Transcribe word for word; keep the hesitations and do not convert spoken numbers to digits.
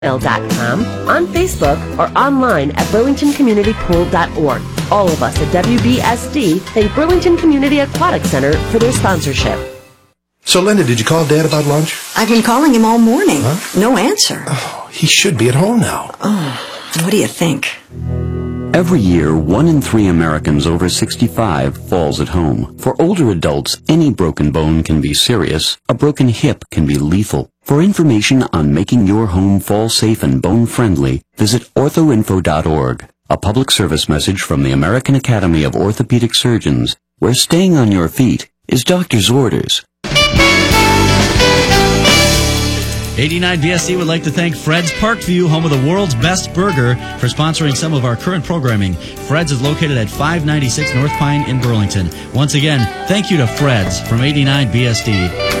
dot com, on Facebook, or online at burlington community pool dot org. All of us at W B S D thank Burlington Community Aquatic Center for their sponsorship. So, Linda, did you call Dad about lunch? I've been calling him all morning. Huh? No answer. Oh, he should be at home now. Oh, what do you think? Every year, one in three Americans over sixty-five falls at home. For older adults, any broken bone can be serious. A broken hip can be lethal. For information on making your home fall safe and bone-friendly, visit ortho info dot org. A public service message from the American Academy of Orthopedic Surgeons, where staying on your feet is doctor's orders. eighty-nine B S C would like to thank Fred's Parkview, home of the world's best burger, for sponsoring some of our current programming. Fred's is located at five ninety-six North Pine in Burlington. Once again, thank you to Fred's from eighty-nine B S D.